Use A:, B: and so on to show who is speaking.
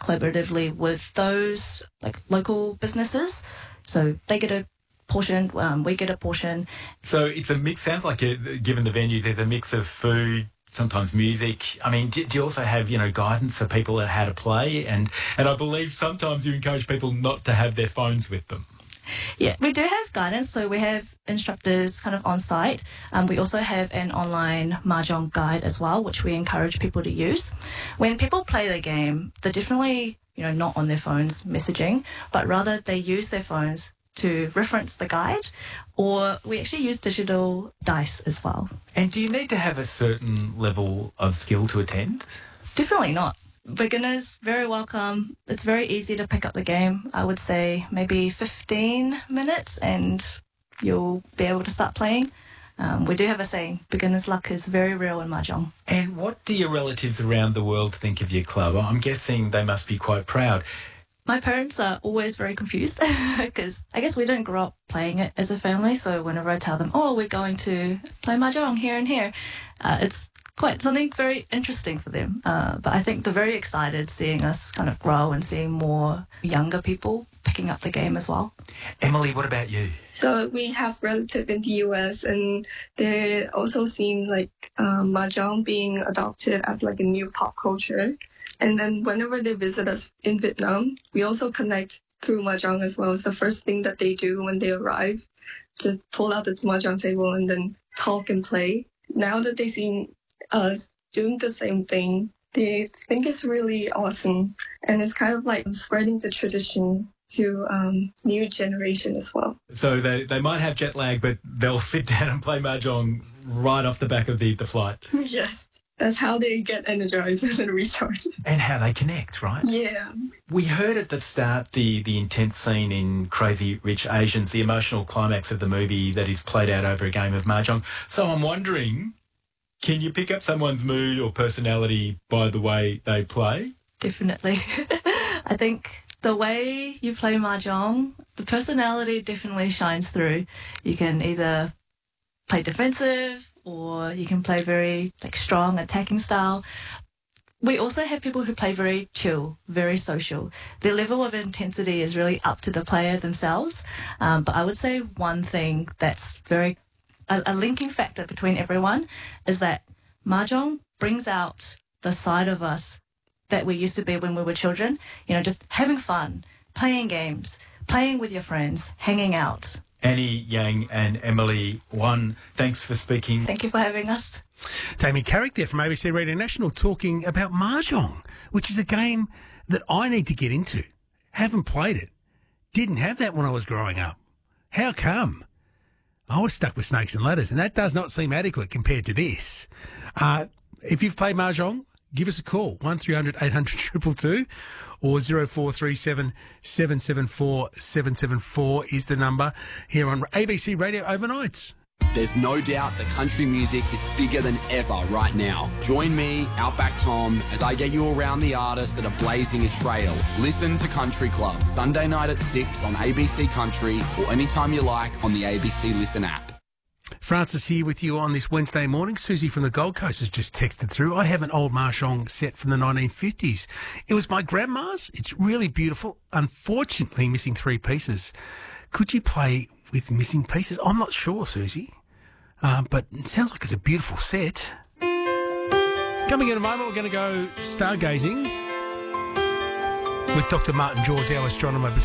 A: collaboratively with those like local businesses. So they get a portion, we get a portion.
B: So it's a mix. Sounds like, given the venues, there's a mix of food, sometimes music. I mean, do you also have, guidance for people on how to play? And I believe sometimes you encourage people not to have their phones with them.
A: Yeah, we do have guidance. So we have instructors kind of on site. We also have an online Mahjong guide as well, which we encourage people to use. When people play the game, they're definitely, not on their phones messaging, but rather they use their phones to reference the guide, or we actually use digital dice as well.
B: And do you need to have a certain level of skill to attend?
A: Definitely not. Beginners, very welcome. It's very easy to pick up the game. I would say maybe 15 minutes and you'll be able to start playing. We do have a saying, beginner's luck is very real in Mahjong.
B: And what do your relatives around the world think of your club? I'm guessing they must be quite proud.
A: My parents are always very confused because I guess we don't grow up playing it as a family. So whenever I tell them, we're going to play Mahjong here and here, it's quite something very interesting for them. But I think they're very excited seeing us kind of grow and seeing more younger people picking up the game as well.
B: Emily, what about you?
C: So we have relatives in the US, and they're also seeing Mahjong being adopted as like a new pop culture. And then whenever they visit us in Vietnam, we also connect through Mahjong as well. It's the first thing that they do when they arrive. Just pull out the Mahjong table and then talk and play. Now that they've seen us doing the same thing, they think it's really awesome. And it's kind of like spreading the tradition to new generation as well.
B: So they might have jet lag, but they'll sit down and play Mahjong right off the back of the flight.
C: Yes. That's how they get energized and recharged.
B: And how they connect, right?
C: Yeah.
B: We heard at the start the intense scene in Crazy Rich Asians, the emotional climax of the movie that is played out over a game of Mahjong. So I'm wondering, can you pick up someone's mood or personality by the way they play?
A: Definitely. I think the way you play Mahjong, the personality definitely shines through. You can either play defensive, or you can play very strong attacking style. We also have people who play very chill, very social. Their level of intensity is really up to the player themselves. But I would say one thing that's a linking factor between everyone is that Mahjong brings out the side of us that we used to be when we were children. Just having fun, playing games, playing with your friends, hanging out.
B: Annie Yang and Emily Wan, thanks for speaking.
A: Thank you for having us.
D: Tammy Carrick there from ABC Radio National talking about Mahjong, which is a game that I need to get into. Haven't played it. Didn't have that when I was growing up. How come? I was stuck with snakes and ladders, and that does not seem adequate compared to this. If you've played Mahjong, give us a call, 1300 800 222 or 0437 774 774 is the number here on ABC Radio Overnights.
E: There's no doubt that country music is bigger than ever right now. Join me, Outback Tom, as I get you around the artists that are blazing a trail. Listen to Country Club, Sunday night at 6 on ABC Country or anytime you like on the ABC Listen app.
D: Francis here with you on this Wednesday morning. Susie from the Gold Coast has just texted through. I have an old Mahjong set from the 1950s. It was my grandma's. It's really beautiful. Unfortunately, missing 3 pieces. Could you play with missing pieces? I'm not sure, Susie. But it sounds like it's a beautiful set. Coming in a moment, we're going to go stargazing with Dr. Martin George, our astronomer.